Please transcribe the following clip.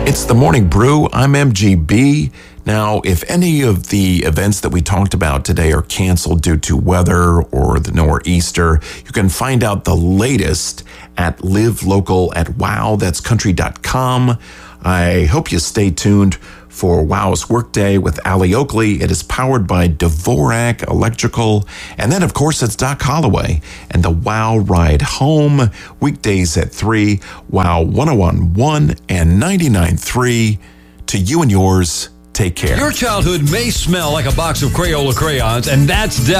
It's the Morning Brew. I'm MGB. Now, if any of the events that we talked about today are canceled due to weather or the nor'easter, you can find out the latest at Live Local at Wow. That's country.com. I hope you stay tuned for Wow's Workday with Allie Oakley. It is powered by Dvorak Electrical. And then, of course, it's Doc Holloway and the Wow Ride Home. Weekdays at 3, Wow 101.1 and 99.3. To you and yours, take care. Your childhood may smell like a box of Crayola crayons, and that's